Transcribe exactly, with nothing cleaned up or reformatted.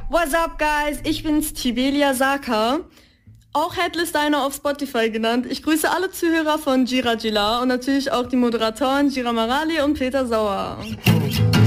What's up, guys? Ich bin's, Tibelia Saka, auch Headless Diner auf Spotify genannt. Ich grüße alle Zuhörer von Gira Gila und natürlich auch die Moderatoren Gira Marali und Peter Sauer.